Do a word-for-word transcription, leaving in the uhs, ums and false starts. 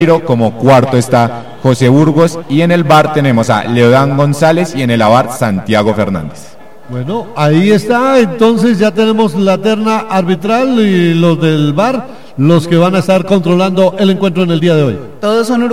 como cuarto está José Burgos y en el V A R tenemos a Leodán González y en el A V A R Santiago Fernández. Bueno, ahí está, entonces ya tenemos la terna arbitral y los del V A R, los que van a estar controlando el encuentro en el día de hoy. Todos son